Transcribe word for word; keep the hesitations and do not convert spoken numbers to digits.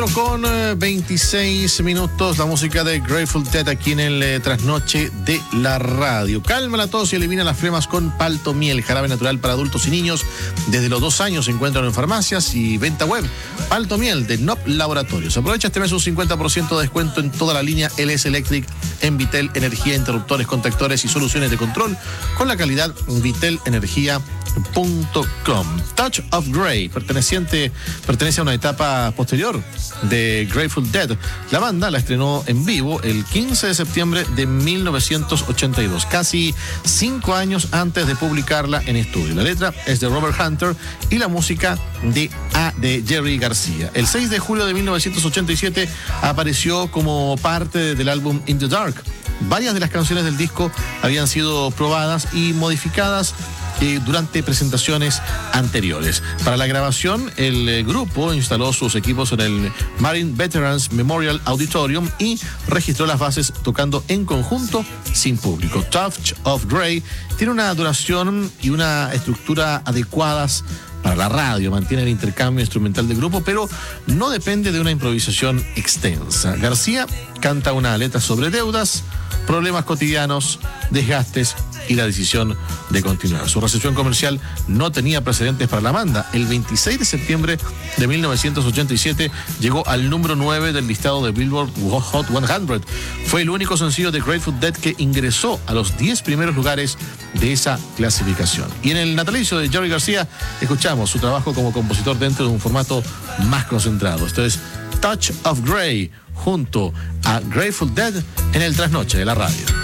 Con eh, veintiséis minutos, la música de Grateful Dead aquí en el eh, trasnoche de la radio. Calma la tos y elimina las flemas con Palto Miel, jarabe natural para adultos y niños. Desde los dos años se encuentran en farmacias y venta web. Palto Miel de N O P Laboratorios. Aprovecha este mes un cincuenta por ciento de descuento en toda la línea L S Electric en Vitel Energía, interruptores, contactores y soluciones de control con la calidad vitel energía punto com. Touch of Grey, perteneciente, pertenece a una etapa posterior de Grateful Dead. La banda la estrenó en vivo el quince de septiembre de mil novecientos ochenta y dos, casi cinco años antes de publicarla en estudio. La letra es de Robert Hunter y la música de, A, de Jerry García. El seis de julio de mil novecientos ochenta y siete apareció como parte del álbum In the Dark. Varias de las canciones del disco habían sido probadas y modificadas Eh, durante presentaciones anteriores. Para la grabación, el eh, grupo instaló sus equipos en el Marine Veterans Memorial Auditorium y registró las bases tocando en conjunto sin público. Touch of Grey tiene una duración y una estructura adecuadas para la radio, mantiene el intercambio instrumental del grupo, pero no depende de una improvisación extensa. García canta una letra sobre deudas, problemas cotidianos, desgastes y la decisión de continuar. Su recepción comercial no tenía precedentes para la banda. El veintiséis de septiembre de mil novecientos ochenta y siete llegó al número nueve del listado de Billboard Hot cien. Fue el único sencillo de Grateful Dead que ingresó a los diez primeros lugares de esa clasificación. Y en el natalicio de Jerry García escuchamos su trabajo como compositor dentro de un formato más concentrado. Esto es Touch of Grey junto a Grateful Dead en el trasnoche de la radio.